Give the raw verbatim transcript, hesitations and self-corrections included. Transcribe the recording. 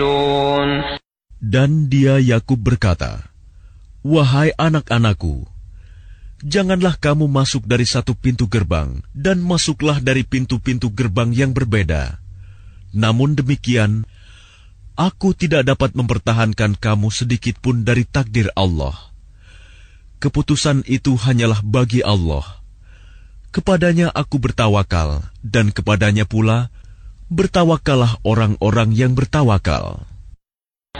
Dan dia Yakub berkata, "Wahai anak-anakku, janganlah kamu masuk dari satu pintu gerbang, dan masuklah dari pintu-pintu gerbang yang berbeda. Namun demikian, aku tidak dapat mempertahankan kamu sedikit pun dari takdir Allah. Keputusan itu hanyalah bagi Allah. Kepadanya aku bertawakal, dan kepadanya pula bertawakallah orang-orang yang bertawakal."